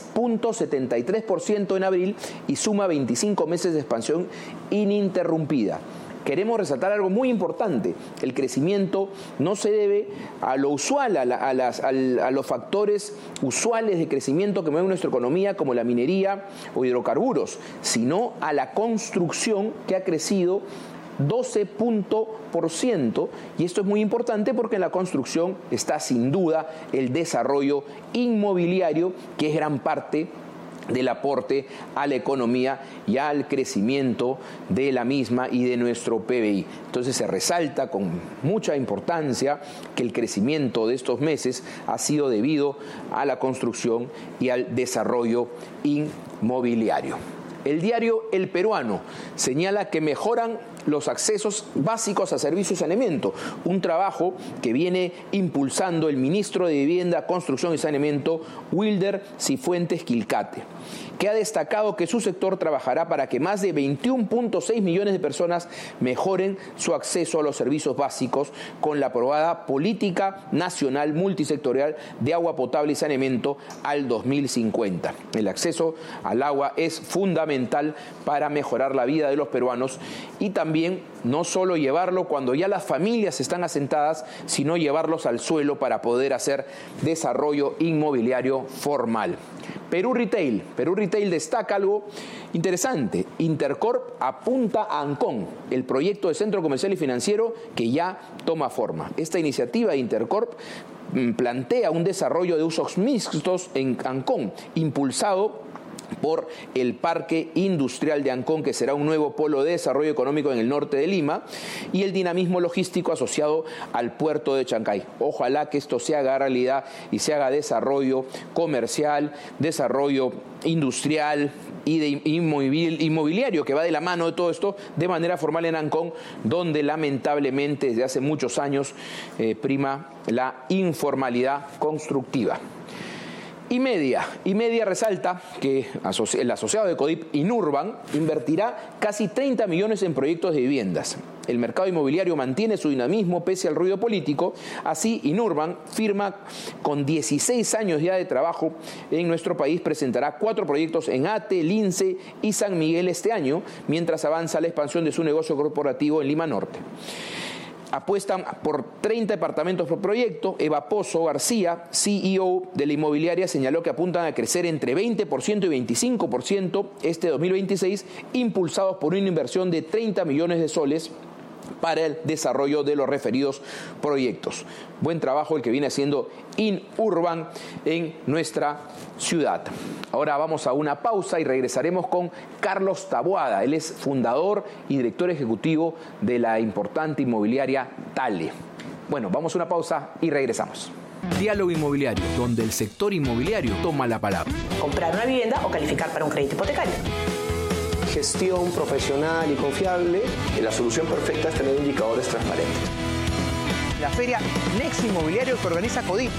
3.73% en abril y suma 25 meses de expansión ininterrumpida. Queremos resaltar algo muy importante. El crecimiento no se debe a lo usual, a los factores usuales de crecimiento que mueven nuestra economía, como la minería o hidrocarburos, sino a la construcción, que ha crecido 12%, y esto es muy importante porque en la construcción está sin duda el desarrollo inmobiliario, que es gran parte del aporte a la economía y al crecimiento de la misma y de nuestro PBI. Entonces se resalta con mucha importancia que el crecimiento de estos meses ha sido debido a la construcción y al desarrollo inmobiliario. El diario El Peruano señala que mejoran los accesos básicos a servicios de saneamiento, un trabajo que viene impulsando el ministro de Vivienda, Construcción y Saneamiento, Wilder Cifuentes Quilcate, que ha destacado que su sector trabajará para que más de 21.6 millones de personas mejoren su acceso a los servicios básicos con la aprobada Política Nacional Multisectorial de Agua Potable y Saneamiento al 2050. El acceso al agua es fundamental para mejorar la vida de los peruanos y también no solo llevarlo cuando ya las familias están asentadas, sino llevarlos al suelo para poder hacer desarrollo inmobiliario formal. Perú Retail destaca algo interesante. Intercorp apunta a Ancón, el proyecto de centro comercial y financiero que ya toma forma. Esta iniciativa de Intercorp plantea un desarrollo de usos mixtos en Ancón, impulsado por el Parque Industrial de Ancón, que será un nuevo polo de desarrollo económico en el norte de Lima, y el dinamismo logístico asociado al puerto de Chancay. Ojalá que esto se haga realidad y se haga desarrollo comercial, desarrollo industrial y de inmobiliario, que va de la mano de todo esto de manera formal en Ancón, donde lamentablemente desde hace muchos años prima la informalidad constructiva. Y Media resalta que el asociado de Codip, Inurban, invertirá casi 30 millones en proyectos de viviendas. El mercado inmobiliario mantiene su dinamismo pese al ruido político. Así, Inurban, firma con 16 años ya de trabajo en nuestro país, presentará 4 proyectos en Ate, Lince y San Miguel este año, mientras avanza la expansión de su negocio corporativo en Lima Norte. Apuestan por 30 departamentos por proyecto. Eva Pozo García, CEO de la inmobiliaria, señaló que apuntan a crecer entre 20% y 25% este 2026, impulsados por una inversión de 30 millones de soles para el desarrollo de los referidos proyectos. Buen trabajo el que viene haciendo Inurban en nuestra ciudad. Ahora vamos a una pausa y regresaremos con Carlos Taboada. Él es fundador y director ejecutivo de la importante inmobiliaria Tale. Bueno, vamos a una pausa y regresamos. Diálogo Inmobiliario, donde el sector inmobiliario toma la palabra. Comprar una vivienda o calificar para un crédito hipotecario. Gestión profesional y confiable. La solución perfecta es tener indicadores transparentes. La feria Next Inmobiliario que organiza Codip.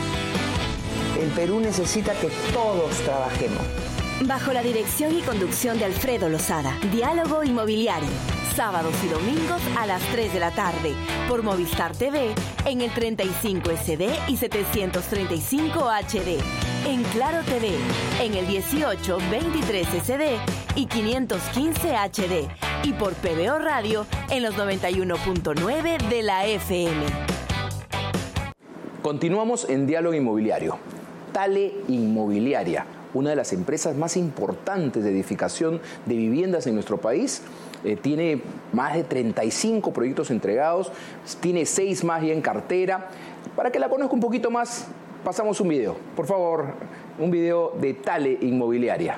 El Perú necesita que todos trabajemos. Bajo la dirección y conducción de Alfredo Lozada, Diálogo Inmobiliario. Sábados y domingos a las 3 de la tarde por Movistar TV en el 35 SD y 735 HD. En Claro TV en el 18, 23 SD y 515 HD. Y por PBO Radio en los 91.9 de la FM. Continuamos en Diálogo Inmobiliario. Tale Inmobiliaria, una de las empresas más importantes de edificación de viviendas en nuestro país, tiene más de 35 proyectos entregados, tiene 6 más ya en cartera. Para que la conozca un poquito más, pasamos un video. Por favor, un video de Tale Inmobiliaria.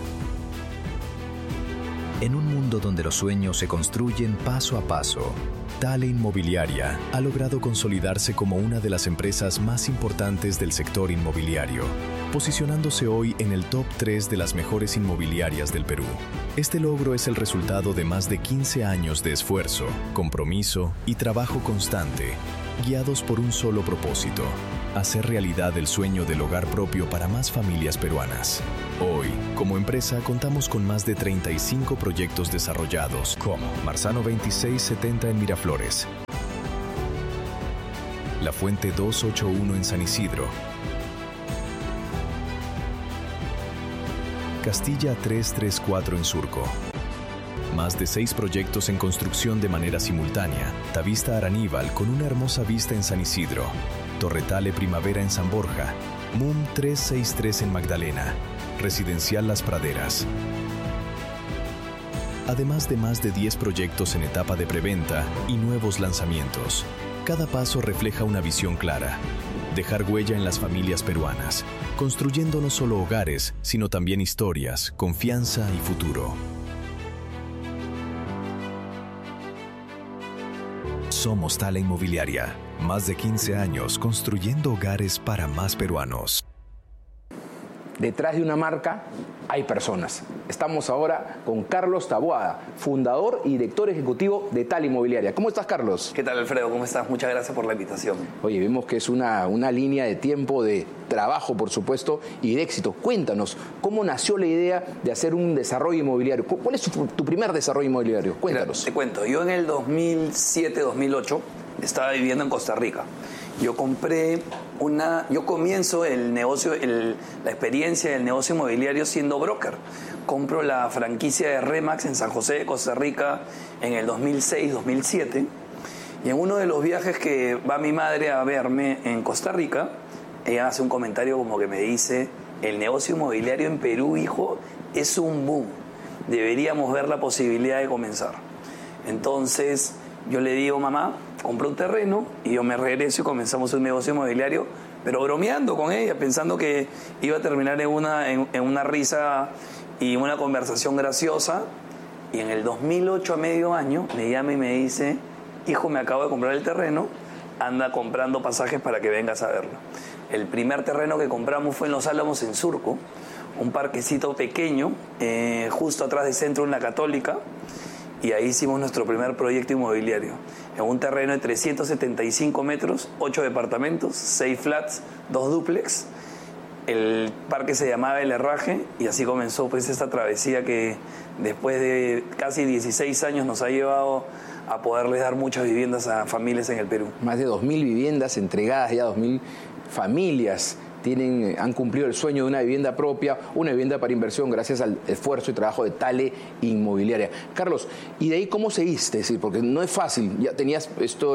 En un mundo donde los sueños se construyen paso a paso, Tale Inmobiliaria ha logrado consolidarse como una de las empresas más importantes del sector inmobiliario, posicionándose hoy en el top 3 de las mejores inmobiliarias del Perú. Este logro es el resultado de más de 15 años de esfuerzo, compromiso y trabajo constante, guiados por un solo propósito: hacer realidad el sueño del hogar propio para más familias peruanas. Hoy, como empresa, contamos con más de 35 proyectos desarrollados, como Marzano 2670 en Miraflores, La Fuente 281 en San Isidro, Castilla 334 en Surco. Más de 6 proyectos en construcción de manera simultánea: Tavista Araníbal con una hermosa vista en San Isidro, Torretale Primavera en San Borja, MUM 363 en Magdalena, Residencial Las Praderas. Además de más de 10 proyectos en etapa de preventa y nuevos lanzamientos. Cada paso refleja una visión clara: dejar huella en las familias peruanas, construyendo no solo hogares, sino también historias, confianza y futuro. Somos Tale Inmobiliaria. Más de 15 años construyendo hogares para más peruanos. Detrás de una marca hay personas. Estamos ahora con Carlos Taboada, fundador y director ejecutivo de Tale Inmobiliaria. ¿Cómo estás, Carlos? ¿Qué tal, Alfredo? ¿Cómo estás? Muchas gracias por la invitación. Oye, vemos que es una línea de tiempo, de trabajo, por supuesto, y de éxito. Cuéntanos, ¿cómo nació la idea de hacer un desarrollo inmobiliario? ¿Cuál es tu primer desarrollo inmobiliario? Cuéntanos. Mira, te cuento. Yo en el 2007-2008 estaba viviendo en Costa Rica. Yo comienzo el negocio, la experiencia del negocio inmobiliario siendo broker. Compro la franquicia de Remax en San José de Costa Rica en el 2006-2007. Y en uno de los viajes que va mi madre a verme en Costa Rica, ella hace un comentario como que me dice: el negocio inmobiliario en Perú, hijo, es un boom. Deberíamos ver la posibilidad de comenzar. Entonces yo le digo: mamá, compré un terreno, y yo me regreso y comenzamos un negocio inmobiliario, pero bromeando con ella, pensando que iba a terminar en una risa y una conversación graciosa. Y en el 2008, a medio año, me llama y me dice: hijo, me acabo de comprar el terreno, anda comprando pasajes para que vengas a verlo. El primer terreno que compramos fue en Los Álamos, en Surco, un parquecito pequeño, justo atrás del centro de la Católica. Y ahí hicimos nuestro primer proyecto inmobiliario, en un terreno de 375 metros, 8 departamentos, 6 flats, 2 dúplex. El parque se llamaba El Herraje, y así comenzó pues esta travesía que después de casi 16 años nos ha llevado a poderles dar muchas viviendas a familias en el Perú. Más de 2.000 viviendas entregadas, ya 2.000 familias han cumplido el sueño de una vivienda propia, una vivienda para inversión, gracias al esfuerzo y trabajo de Tale Inmobiliaria. Carlos, ¿y de ahí cómo seguiste? Es decir, porque no es fácil, ya tenías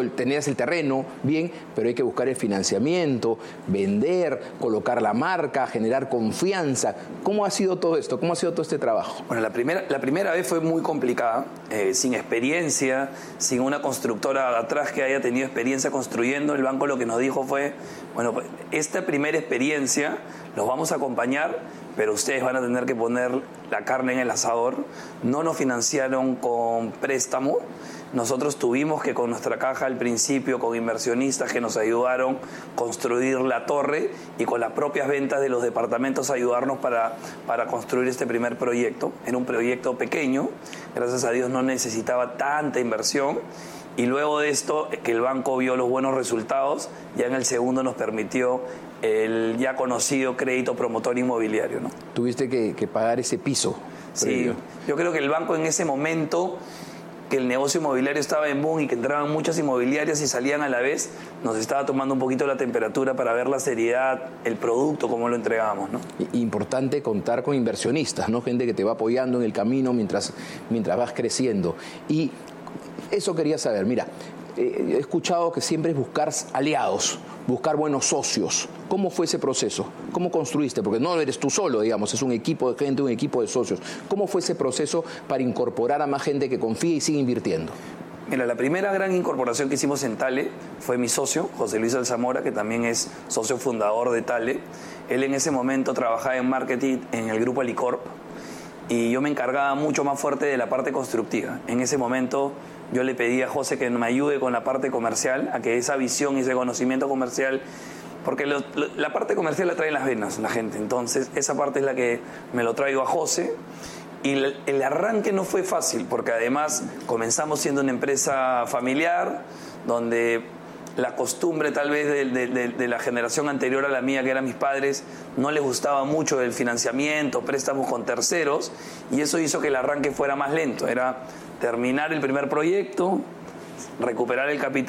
el terreno, bien, pero hay que buscar el financiamiento, vender, colocar la marca, generar confianza. ¿Cómo ha sido todo esto? ¿Cómo ha sido todo este trabajo? Bueno, la primera vez fue muy complicada, sin experiencia, sin una constructora atrás que haya tenido experiencia construyendo. El banco lo que nos dijo fue: bueno, pues, esta primera experiencia los vamos a acompañar, pero ustedes van a tener que poner la carne en el asador. No nos financiaron con préstamo. Nosotros tuvimos que, con nuestra caja al principio, con inversionistas que nos ayudaron a construir la torre, y con las propias ventas de los departamentos ayudarnos para construir este primer proyecto. Era un proyecto pequeño, gracias a Dios no necesitaba tanta inversión. Y luego de esto, que el banco vio los buenos resultados, ya en el segundo nos permitió el ya conocido crédito promotor inmobiliario, ¿no? Tuviste que pagar ese piso. Sí, yo creo que el banco, en ese momento que el negocio inmobiliario estaba en boom y que entraban muchas inmobiliarias y salían a la vez, nos estaba tomando un poquito la temperatura para ver la seriedad, el producto, cómo lo entregábamos, ¿no? Importante contar con inversionistas, ¿no? Gente que te va apoyando en el camino mientras vas creciendo. Y eso quería saber. Mira, he escuchado que siempre es buscar aliados, buscar buenos socios. ¿Cómo fue ese proceso? ¿Cómo construiste? Porque no eres tú solo, digamos, es un equipo de gente, un equipo de socios. ¿Cómo fue ese proceso para incorporar a más gente que confíe y siga invirtiendo? Mira, la primera gran incorporación que hicimos en Tale fue mi socio, José Luis Alzamora, que también es socio fundador de Tale. Él en ese momento trabajaba en marketing en el grupo Alicorp, y yo me encargaba mucho más fuerte de la parte constructiva. En ese momento yo le pedí a José que me ayude con la parte comercial, a que esa visión y ese conocimiento comercial, porque la parte comercial la trae en las venas la gente, entonces esa parte es la que me lo traigo a José. Y el arranque no fue fácil, porque además comenzamos siendo una empresa familiar, donde la costumbre tal vez de la generación anterior a la mía, que eran mis padres, no les gustaba mucho el financiamiento, préstamos con terceros, y eso hizo que el arranque fuera más lento. Era terminar el primer proyecto, recuperar el capital